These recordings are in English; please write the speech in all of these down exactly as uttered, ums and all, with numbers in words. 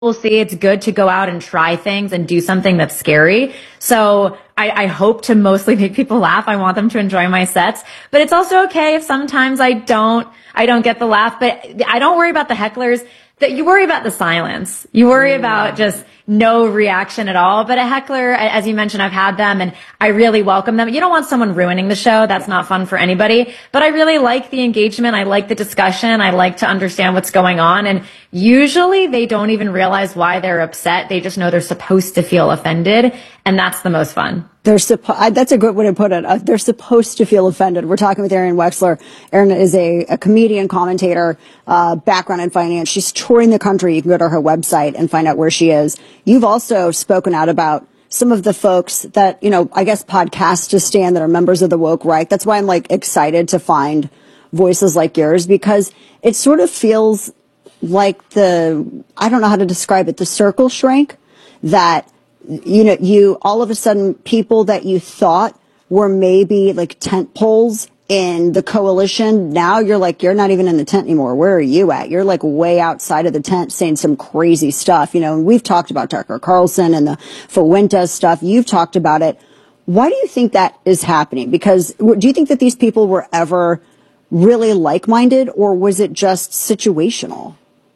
will see it's good to go out and try things and do something that's scary. So I, I hope to mostly make people laugh. I want them to enjoy my sets, but it's also okay if sometimes I don't, I don't get the laugh, but I don't worry about the hecklers. That you worry about the silence. You worry yeah. about just no reaction at all. But a heckler, as you mentioned, I've had them and I really welcome them. You don't want someone ruining the show. That's not fun for anybody. But I really like the engagement. I like the discussion. I like to understand what's going on. And usually they don't even realize why they're upset. They just know they're supposed to feel offended. And that's the most fun. They're suppo- that's a good way to put it. Uh, they're supposed to feel offended. We're talking with Erin Wexler. Erin is a, a comedian, commentator, uh, background in finance. She's touring the country. You can go to her website and find out where she is. You've also spoken out about some of the folks that, you know, I guess podcasts to stand that are members of the woke right. That's why I'm like excited to find voices like yours, because it sort of feels like the, I don't know how to describe it, the circle shrank that, you know, you, all of a sudden, people that you thought were maybe like tent poles in the coalition, now you're like, you're not even in the tent anymore. Where are you at? You're like way outside of the tent saying some crazy stuff. You know, and we've talked about Tucker Carlson and the Fuentes stuff. You've talked about it. Why do you think that is happening? Because do you think that these people were ever really like-minded, or was it just situational?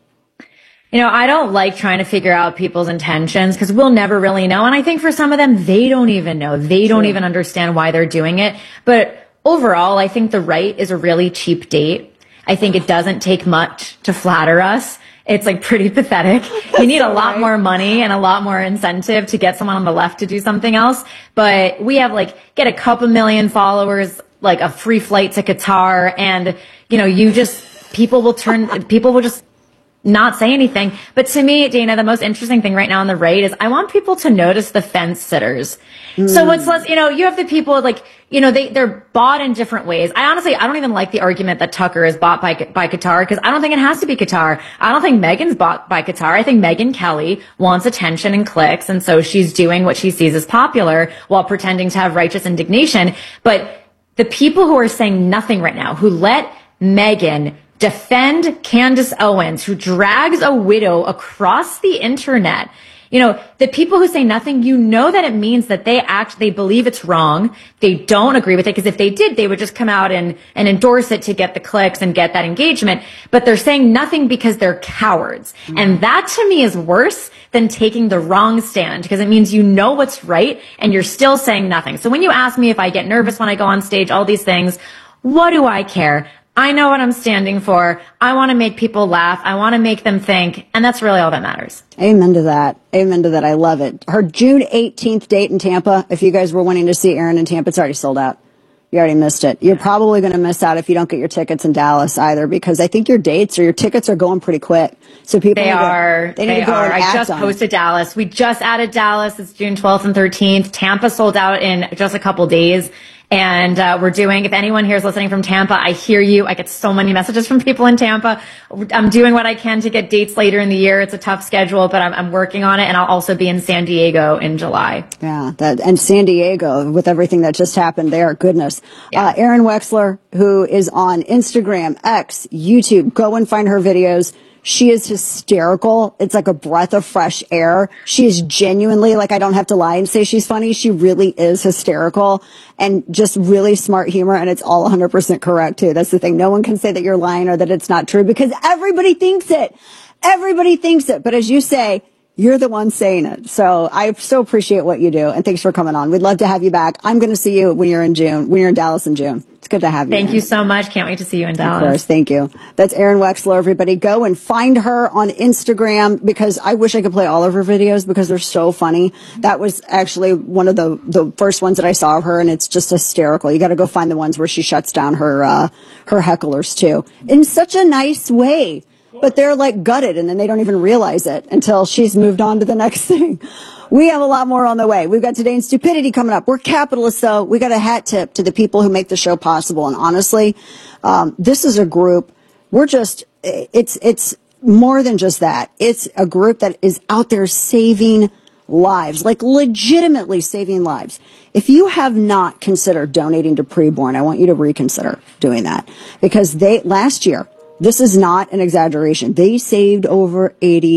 You know, I don't like trying to figure out people's intentions because we'll never really know. And I think for some of them, they don't even know. They don't even understand why they're doing it. But overall, I think the right is a really cheap date. I think it doesn't take much to flatter us. It's like pretty pathetic. You need a lot more money and a lot more incentive to get someone on the left to do something else. But we have like, get a couple million followers, like a free flight to Qatar. And, you know, you just, people will turn, people will just not say anything. But to me, Dana, the most interesting thing right now on the right is I want people to notice the fence sitters. Mm. So what's less, you know, you have the people like, you know, they, they're bought in different ways. I honestly, I don't even like the argument that Tucker is bought by, by Qatar, because I don't think it has to be Qatar. I don't think Meghan's bought by Qatar. I think Megyn Kelly wants attention and clicks. And so she's doing what she sees as popular while pretending to have righteous indignation. But the people who are saying nothing right now, who let Megyn defend Candace Owens, who drags a widow across the internet. You know, the people who say nothing, you know that it means that they act, they believe it's wrong. They don't agree with it, because if they did, they would just come out and, and endorse it to get the clicks and get that engagement. But they're saying nothing because they're cowards. Mm-hmm. And that to me is worse than taking the wrong stand, because it means you know what's right and you're still saying nothing. So when you ask me if I get nervous when I go on stage, all these things, what do I care? I know what I'm standing for. I want to make people laugh. I want to make them think. And that's really all that matters. Amen to that. Amen to that. I love it. Her June eighteenth date in Tampa. If you guys were wanting to see Erin in Tampa, it's already sold out. You already missed it. You're probably going to miss out if you don't get your tickets in Dallas either, because I think your dates or your tickets are going pretty quick. So people they need are. To, they, they need to go are. I just on. posted Dallas. We just added Dallas. It's June twelfth and thirteenth. Tampa sold out in just a couple days. And uh, we're doing, if anyone here is listening from Tampa, I hear you. I get so many messages from people in Tampa. I'm doing what I can to get dates later in the year. It's a tough schedule, but I'm, I'm working on it. And I'll also be in San Diego in July. Yeah, that, and San Diego, with everything that just happened there, goodness. Yeah. Uh, Erin Wexler, who is on Instagram, X, YouTube, go and find her videos. She is hysterical. It's like a breath of fresh air. She is genuinely, like, I don't have to lie and say she's funny. She really is hysterical and just really smart humor. And it's all one hundred percent correct, too. That's the thing. No one can say that you're lying or that it's not true, because everybody thinks it. Everybody thinks it. But as you say, you're the one saying it. So I so appreciate what you do. And thanks for coming on. We'd love to have you back. I'm going to see you when you're in June, when you're in Dallas in June. It's good to have you. Thank man. you so much. Can't wait to see you in Dallas. Of course. Thank you. That's Erin Wexler, everybody. Go and find her on Instagram, because I wish I could play all of her videos because they're so funny. That was actually one of the, the first ones that I saw of her, and it's just hysterical. You got to go find the ones where she shuts down her, uh, her hecklers too, in such a nice way. But they're like gutted, and then they don't even realize it until she's moved on to the next thing. We have a lot more on the way. We've got Today in Stupidity coming up. We're capitalists, though. We got a hat tip to the people who make the show possible. And honestly, um, this is a group. We're just, it's, it's more than just that. It's a group that is out there saving lives, like legitimately saving lives. If you have not considered donating to Preborn, I want you to reconsider doing that, because they, last year, this is not an exaggeration, they saved over eighty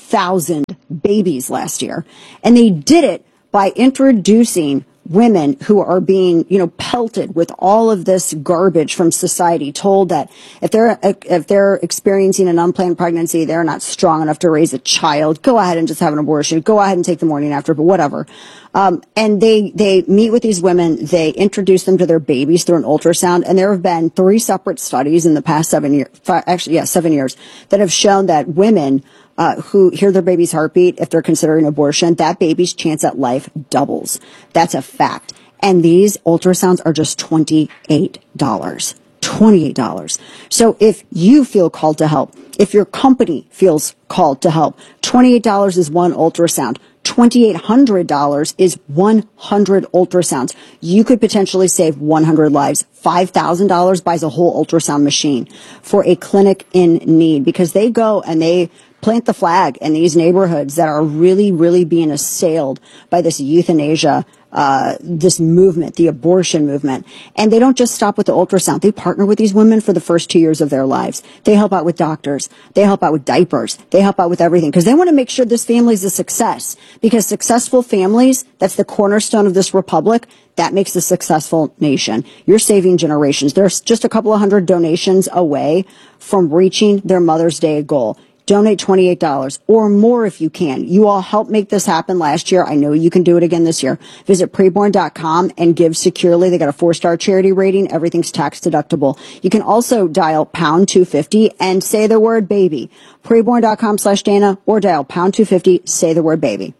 thousand babies last year. And they did it by introducing women who are being, you know, pelted with all of this garbage from society, told that if they're if they're experiencing an unplanned pregnancy, they're not strong enough to raise a child. Go ahead and just have an abortion. Go ahead and take the morning after, but whatever. Um, and they they meet with these women. They introduce them to their babies through an ultrasound. And there have been three separate studies in the past seven years, actually, yeah, seven years, that have shown that women Uh, who hear their baby's heartbeat, if they're considering abortion, that baby's chance at life doubles. That's a fact. And these ultrasounds are just twenty-eight dollars. twenty-eight dollars. So if you feel called to help, if your company feels called to help, twenty-eight dollars is one ultrasound. twenty-eight hundred dollars is one hundred ultrasounds. You could potentially save one hundred lives. five thousand dollars buys a whole ultrasound machine for a clinic in need, because they go and they plant the flag in these neighborhoods that are really, really being assailed by this euthanasia, uh, this movement, the abortion movement. And they don't just stop with the ultrasound. They partner with these women for the first two years of their lives. They help out with doctors. They help out with diapers. They help out with everything, because they want to make sure this family is a success. Because successful families, that's the cornerstone of this republic. That makes a successful nation. You're saving generations. There's just a couple of hundred donations away from reaching their Mother's Day goal. Donate twenty-eight dollars or more if you can. You all helped make this happen last year. I know you can do it again this year. Visit preborn dot com and give securely. They got a four-star charity rating. Everything's tax deductible. You can also dial pound two fifty and say the word baby. preborn dot com slash Dana or dial pound two fifty, say the word baby.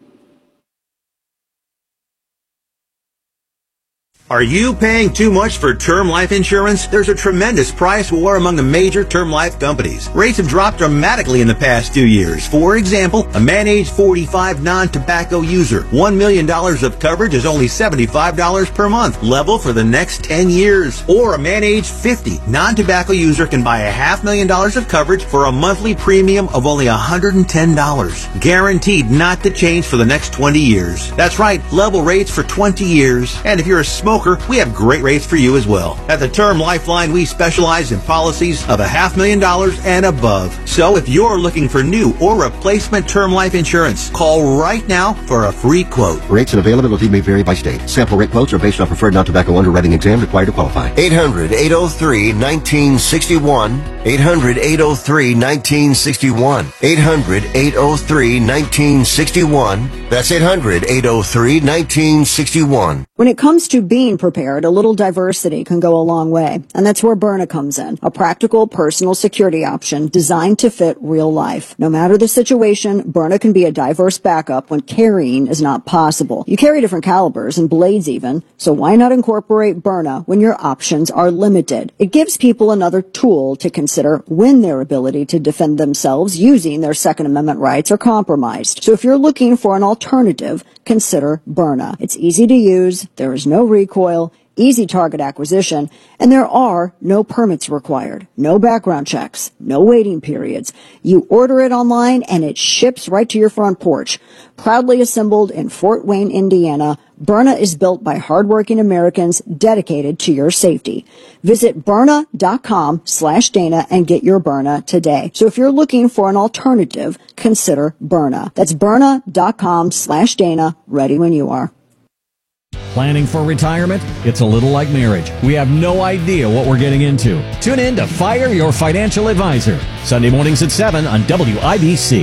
Are you paying too much for term life insurance? There's a tremendous price war among the major term life companies. Rates have dropped dramatically in the past two years. For example, a man age forty-five non-tobacco user, one million dollars of coverage is only seventy-five dollars per month, level for the next ten years. Or a man age fifty non-tobacco user can buy a half million dollars of coverage for a monthly premium of only one hundred ten dollars. Guaranteed not to change for the next twenty years. That's right, level rates for twenty years. And if you're a smoker, we have great rates for you as well. At the Term Lifeline, we specialize in policies of a half million dollars and above. So if you're looking for new or replacement term life insurance, call right now for a free quote. Rates and availability may vary by state. Sample rate quotes are based on preferred non-tobacco underwriting exam required to qualify. eight hundred, eight oh three, nineteen sixty-one. eight hundred, eight oh three, nineteen sixty-one. eight hundred, eight oh three, nineteen sixty-one. That's eight hundred, eight oh three, nineteen sixty-one. When it comes to being prepared, a little diversity can go a long way. And that's where Byrna comes in. A practical personal security option designed to fit real life. No matter the situation, Byrna can be a diverse backup when carrying is not possible. You carry different calibers and blades even, so why not incorporate Byrna when your options are limited? It gives people another tool to consider when their ability to defend themselves using their Second Amendment rights are compromised. So if you're looking for an alternative, consider Byrna. It's easy to use, there is no recoil, easy target acquisition, and there are no permits required, no background checks, no waiting periods. You order it online and it ships right to your front porch. Proudly assembled in Fort Wayne, Indiana, Byrna is built by hardworking Americans dedicated to your safety. Visit Byrna dot com slash Dana and get your Byrna today. So if you're looking for an alternative, consider Byrna. That's Byrna dot com slash Dana, ready when you are. Planning for retirement? It's a little like marriage. We have no idea what we're getting into. Tune in to Fire Your Financial Advisor, Sunday mornings at seven on W I B C.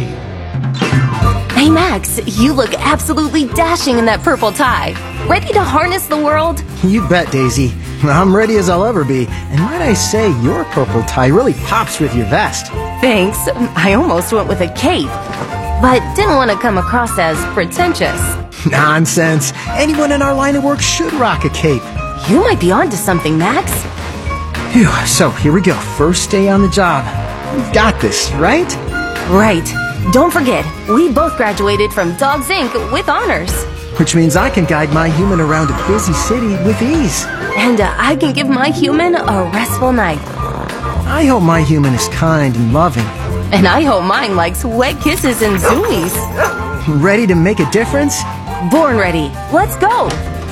Hey Max, you look absolutely dashing in that purple tie. Ready to harness the world? You bet, Daisy. I'm ready as I'll ever be. And might I say, your purple tie really pops with your vest. Thanks. I almost went with a cape, but didn't want to come across as pretentious. Nonsense. Anyone in our line of work should rock a cape. You might be onto something, Max. Phew, so here we go. First day on the job. We've got this, right? Right. Don't forget, we both graduated from Dogs Incorporated with honors. Which means I can guide my human around a busy city with ease. And uh, I can give my human a restful night. I hope my human is kind and loving. And I hope mine likes wet kisses and zoomies. Ready to make a difference? Born ready. Let's go.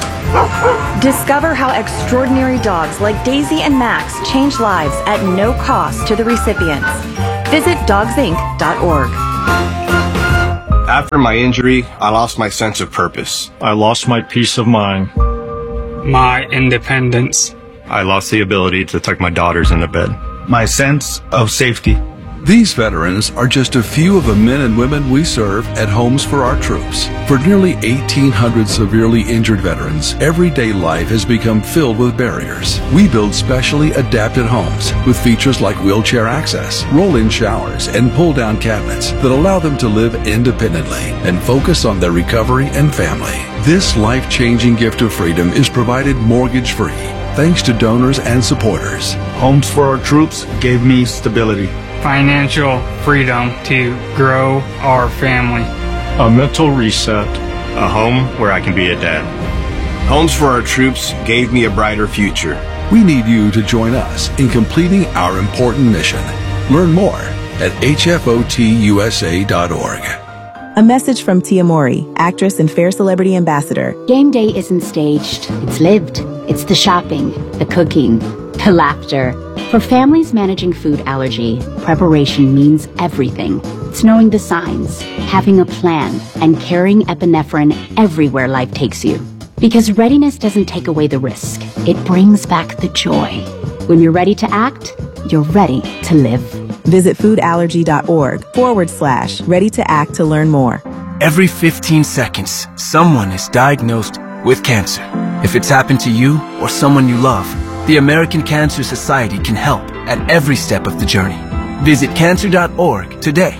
Discover how extraordinary dogs like Daisy and Max change lives at no cost to the recipients. Visit dogs inc dot org. After my injury, I lost my sense of purpose. I lost my peace of mind. My independence. I lost the ability to tuck my daughters into bed. My sense of safety. These veterans are just a few of the men and women we serve at Homes for Our Troops. For nearly eighteen hundred severely injured veterans, everyday life has become filled with barriers. We build specially adapted homes with features like wheelchair access, roll-in showers, and pull-down cabinets that allow them to live independently and focus on their recovery and family. This life-changing gift of freedom is provided mortgage-free, thanks to donors and supporters. Homes for Our Troops gave me stability. Financial freedom to grow our family. A mental reset. A home where I can be a dad. Homes for Our Troops gave me a brighter future. We need you to join us in completing our important mission. Learn more at H F O T U S A dot org. A message from Tia Mowry, actress and Fair Celebrity Ambassador. Game day isn't staged. It's lived. It's the shopping, the cooking, the laughter. For families managing food allergy, preparation means everything. It's knowing the signs, having a plan, and carrying epinephrine everywhere life takes you. Because readiness doesn't take away the risk. It brings back the joy. When you're ready to act, you're ready to live. Visit foodallergy.org forward slash ready to act to learn more. Every fifteen seconds, someone is diagnosed with cancer. If it's happened to you or someone you love, the American Cancer Society can help at every step of the journey. Visit cancer dot org today.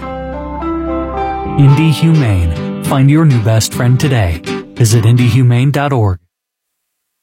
Indy Humane. Find your new best friend today. Visit indy humane dot org.